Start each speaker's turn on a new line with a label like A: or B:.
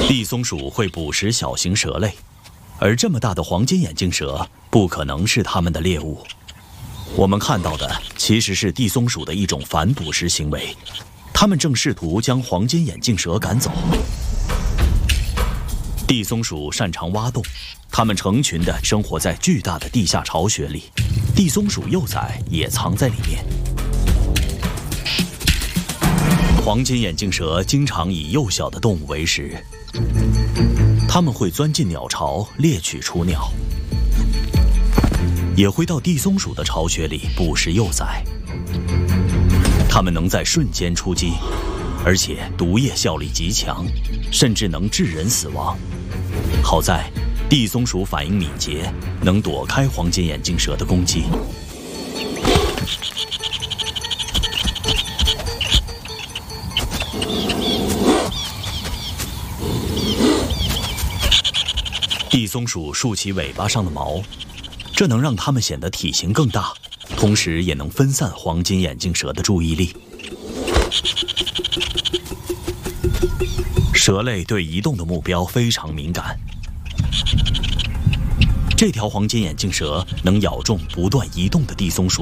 A: 地松鼠会捕食小型蛇类，而这么大的黄金眼镜蛇不可能是它们的猎物。我们看到的其实是地松鼠的一种反捕食行为，它们正试图将黄金眼镜蛇赶走。地松鼠擅长挖洞，它们成群地生活在巨大的地下巢穴里，地松鼠幼崽也藏在里面。黄金眼镜蛇经常以幼小的动物为食，它们会钻进鸟巢猎取雏鸟，也会到地松鼠的巢穴里捕食幼崽。它们能在瞬间出击，而且毒液效力极强，甚至能致人死亡。好在地松鼠反应敏捷，能躲开黄金眼镜蛇的攻击。地松鼠竖起尾巴上的毛，这能让它们显得体型更大，同时也能分散黄金眼镜蛇的注意力。蛇类对移动的目标非常敏感。这条黄金眼镜蛇能咬中不断移动的地松鼠。